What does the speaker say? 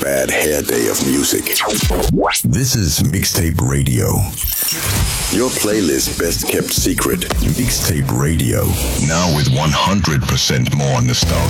bad hair day of music. This is Mixtape Radio. Your playlist best kept secret. Mixtape Radio. Now with 100% more nostalgia.